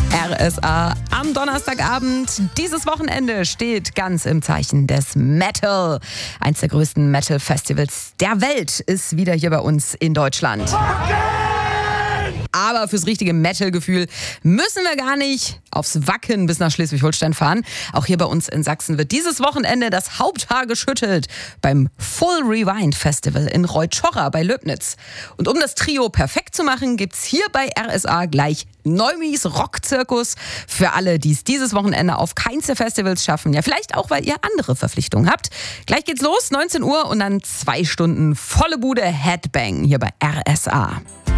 RSA am Donnerstagabend. Dieses Wochenende steht ganz im Zeichen des Metal. Eins der größten Metal-Festivals der Welt ist wieder hier bei uns in Deutschland. Aber fürs richtige Metal-Gefühl müssen wir gar nicht aufs Wacken bis nach Schleswig-Holstein fahren. Auch hier bei uns in Sachsen wird dieses Wochenende das Haupthaar geschüttelt beim Full Rewind Festival in Reutschorra bei Löbnitz. Und um das Trio perfekt zu machen, gibt's hier bei RSA gleich Neumis Rockzirkus für alle, die es dieses Wochenende auf keins der Festivals schaffen. Ja, vielleicht auch, weil ihr andere Verpflichtungen habt. Gleich geht's los, 19 Uhr und dann 2 Stunden volle Bude Headbang hier bei RSA.